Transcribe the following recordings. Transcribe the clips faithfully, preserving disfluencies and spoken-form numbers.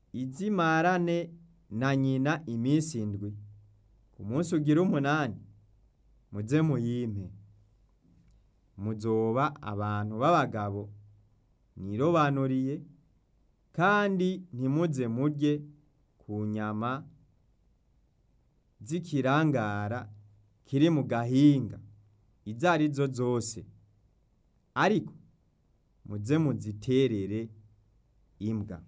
izimarane na nyina iminsi indwi, ku munsi ugira umunani muze muyimpe. Muzoba abantu b'abagabo nirobanuriye, kandi ntimuze murye ku nyama z'ikirangara kiri mu gahinga izo ari zo zose, ariko muze muziterere imbwa.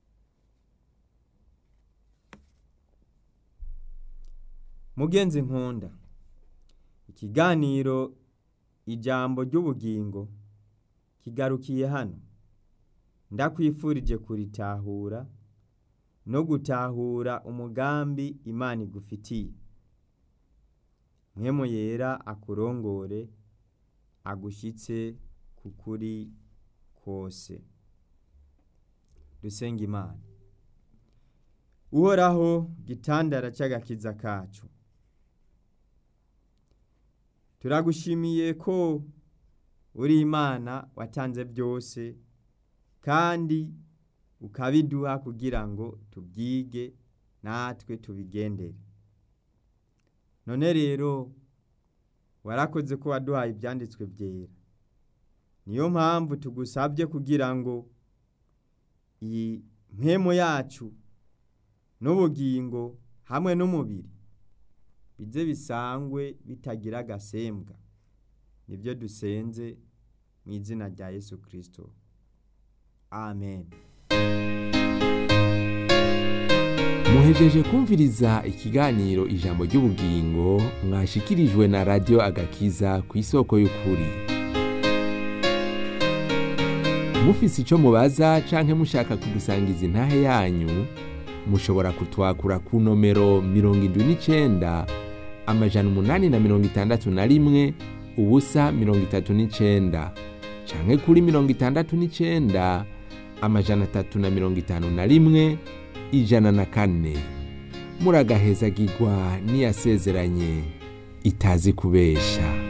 Mugenzi nkunda, ikiganiro ijambo ry'ubugingo kigarukiye hano. Ndakwifurije kuritahura no gutahura umugambi Imana igufitiye. Mpwemu Yera akurongore, agushitse kukuri kose. Dusenga Imana. Uhoraho, gitandara c'agakiza kacu, turagushimiye ko uri Imana watanze byose, kandi ukabiduha kugira ngo tubyige natwe tubigendere. None rero warakoze ko waduhaye ibyanditswe byera. Niyo mpamvu tugusabye kugira ngo iyi mpwemu yacu n'ubugingo hamwe n'umubiri bize bisangwe bitagira agasembwa. Nibyo dusenze mu izina rya Yesu Kristo. Amen. Muhejeje kumviriza ikiganiro ijambo ry'ubugingo mwashikirijwe na Radio Agakiza ku isoko y'ukuri. Mufise ico mubaza canke mushaka kudusangiza intahe yanyu, mushobora kutwakura ku nomero mirongo indwi n'icenda amajana umunani na mirongo itandatu na rimwe ubusa mirongo itatu n'icenda, canke kuri mirongo itandatu n'icenda amajana atatu na mirongo itanu na rimwe ijana na kane. Muragahezagirwa n'iyasezeranye itazi kubesha.